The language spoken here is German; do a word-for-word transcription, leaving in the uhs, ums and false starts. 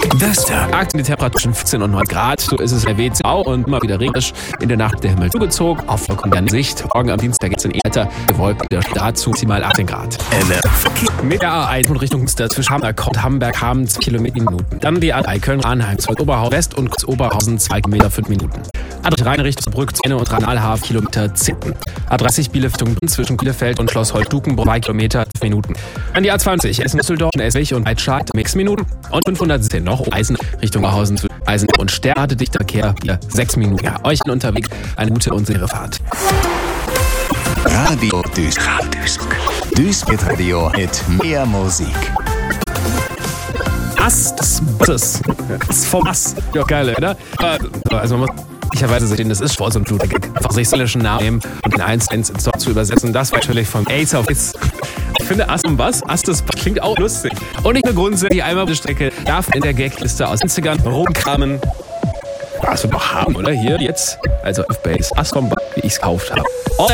Wetter. Aktuelle Temperatur zwischen vierzehn und neun Grad. So ist es in der W C auch und immer wieder regnerisch. In der Nacht der Himmel zugezogen. Auf vollkommener Sicht. Morgen am Dienstag geht es in Wetter. Gewolkt dazu maximal achtzehn Grad. Mit der A eins und Richtung Münster zwischen Hamburg und Hamburg haben zwei Kilometer Minuten. Dann die A drei Köln-Arnheim, zwei Oberhausen West und Oberhausen zwei Kilometer fünf Minuten. A drei Rhein Richtung Brück, Zähne und Ranalhafen Kilometer zehn. A dreißig Bielefeld zwischen Bielefeld und Schloss Holtdukenburg zwei Kilometer fünf Minuten. Dann die A zwanzig Essen-Düsseldorf, Eswig und Weitscheid sechs Minuten. Und fünfhundertzehn noch Eisen Richtung Oberhausen zwischen Eisen und Stern hatte dichter Verkehr hier sechs Minuten. Ja, euch unterwegs eine gute und sichere Fahrt. Radio Duisburg. Duisburg Radio mit mehr Musik. Ass des Basses. Das vom Ass. Ja, geil, oder? Also man muss sicherweise sehen, das ist vor so ein Blutegag. Einfach sich solchen Namen nehmen und den eins ins Dort zu übersetzen. Das war natürlich vom Ace of Hits. Ich finde Ass und Bass, Ass des Bass klingt auch lustig. Und nicht nur grundsätzlich einmal die Strecke darf in der Gagliste aus den neunzigern rumkramen. Was wir noch haben, oder? Hier jetzt, also auf Bass, Ass vom Bass, wie ich es gekauft habe.